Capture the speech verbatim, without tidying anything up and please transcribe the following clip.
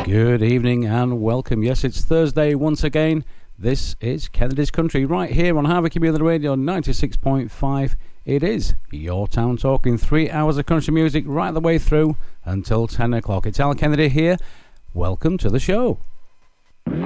Good evening and welcome. Yes, it's Thursday once again. This is Kennedy's Country right here on Harvey Community Radio ninety-six point five. It is your town talking three hours of country music right the way through until ten o'clock. It's Al Kennedy here. Welcome to the show.